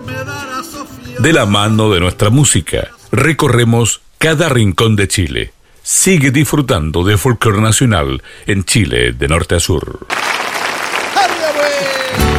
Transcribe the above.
De la mano de nuestra música, recorremos cada rincón de Chile. Sigue disfrutando de folclore nacional en Chile de norte a sur.